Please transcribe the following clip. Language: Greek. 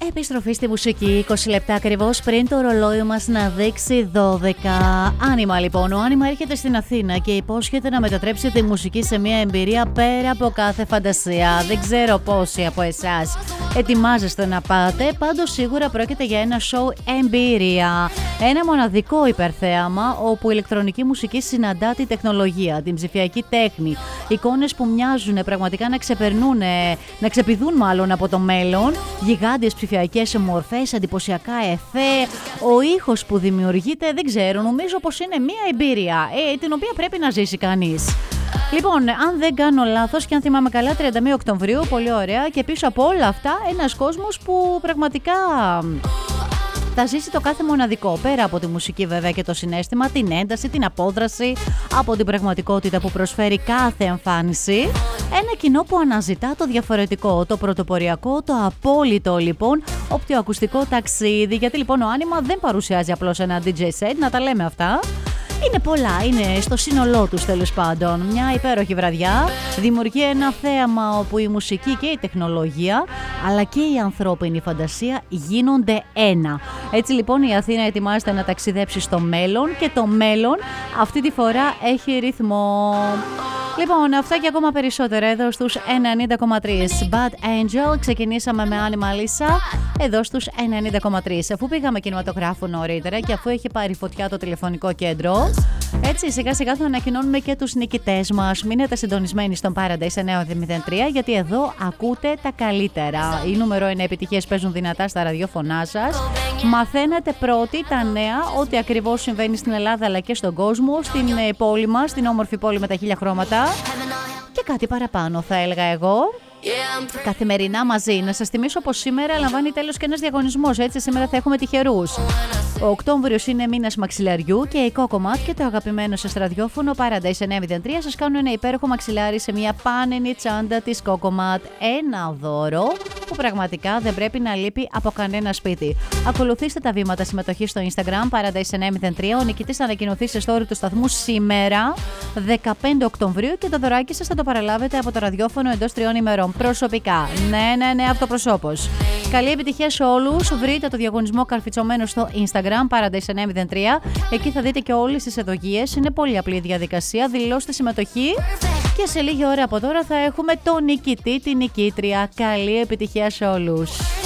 Επιστροφή στη μουσική, 20 λεπτά ακριβώς πριν το ρολόι μας να δείξει 12. Άνιμα λοιπόν, ο Άνιμα έρχεται στην Αθήνα και υπόσχεται να μετατρέψει τη μουσική σε μια εμπειρία πέρα από κάθε φαντασία. Δεν ξέρω πόσοι από εσάς ετοιμάζεστε να πάτε, πάντως σίγουρα πρόκειται για ένα show εμπειρία. Ένα μοναδικό υπερθέαμα όπου η ηλεκτρονική μουσική συναντά τη τεχνολογία, την ψηφιακή τέχνη, εικόνες που μοιάζουν πραγματικά να ξεπηδούν μάλλον από το μέλλον, γιγάντιες ψηφιακές μορφές, εντυπωσιακά εφέ, ο ήχος που δημιουργείται, δεν ξέρω, νομίζω πως είναι μια εμπειρία την οποία πρέπει να ζήσει κανείς. Λοιπόν, αν δεν κάνω λάθος και αν θυμάμαι καλά, 31 Οκτωβρίου, πολύ ωραία, και πίσω από όλα αυτά ένας κόσμος που πραγματικά θα ζήσει το κάθε μοναδικό, πέρα από τη μουσική βέβαια και το συναίσθημα, την ένταση, την απόδραση, από την πραγματικότητα που προσφέρει κάθε εμφάνιση. Ένα κοινό που αναζητά το διαφορετικό, το πρωτοποριακό, το απόλυτο λοιπόν οπτικοακουστικό ταξίδι. Γιατί λοιπόν ο Άνιμα δεν παρουσιάζει απλώς ένα DJ set, να τα λέμε αυτά. Είναι πολλά, είναι στο σύνολό τους τέλος πάντων. Μια υπέροχη βραδιά, δημιουργεί ένα θέαμα όπου η μουσική και η τεχνολογία αλλά και η ανθρώπινη φαντασία γίνονται ένα. Έτσι λοιπόν η Αθήνα ετοιμάζεται να ταξιδέψει στο μέλλον και το μέλλον αυτή τη φορά έχει ρυθμό. Λοιπόν, αυτά και ακόμα περισσότερα εδώ στους 90,3. Bad Angel, ξεκινήσαμε με Άνιμα Λίσα εδώ στους 90,3. Αφού πήγαμε κινηματογράφο νωρίτερα και αφού έχει πάρει φωτιά το τηλεφωνικό κέντρο, έτσι σιγά σιγά θα ανακοινώνουμε και τους νικητές μας. Μείνετε συντονισμένοι στον Paradise 903, γιατί εδώ ακούτε τα καλύτερα. Οι νούμερο 1 επιτυχίες παίζουν δυνατά στα ραδιόφωνά σας. Μαθαίνετε πρώτοι τα νέα, ό,τι ακριβώς συμβαίνει στην Ελλάδα αλλά και στον κόσμο, στην πόλη μας, στην όμορφη πόλη με τα 1000 χρώματα. Και κάτι παραπάνω θα έλεγα εγώ. Καθημερινά μαζί. Να σας θυμίσω πως σήμερα λαμβάνει τέλος και ένας διαγωνισμός. Έτσι, σήμερα θα έχουμε τυχερούς. Ο Οκτώβριος είναι μήνας μαξιλαριού και η Cocomat και το αγαπημένο σας ραδιόφωνο Paradise 903 σας κάνουν ένα υπέροχο μαξιλάρι σε μια πάνενη τσάντα της Cocomat. Ένα δώρο που πραγματικά δεν πρέπει να λείπει από κανένα σπίτι. Ακολουθήστε τα βήματα συμμετοχής στο Instagram Paradise 903. Ο νικητής θα ανακοινωθεί σε story του σταθμού σήμερα, 15 Οκτωβρίου, και το δωράκι σας θα το παραλάβετε από το ραδιόφωνο εντός 3 ημερών. Προσωπικά. Ναι, αυτοπροσώπως. Καλή επιτυχία σε όλους. Βρείτε το διαγωνισμό καρφιτσωμένο στο Instagram Paradise 903. Εκεί θα δείτε και όλες τις εδογίες. Είναι πολύ απλή η διαδικασία. Δηλώστε συμμετοχή. Και σε λίγη ώρα από τώρα θα έχουμε τον νικητή, την νικήτρια. Καλή επιτυχία σε όλους.